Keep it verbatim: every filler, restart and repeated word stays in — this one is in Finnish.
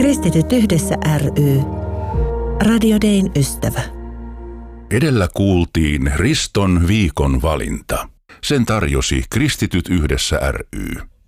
Kristityt yhdessä ry. Radio Dayn ystävä. Edellä kuultiin Riston viikon valinta. Sen tarjosi Kristityt yhdessä ry.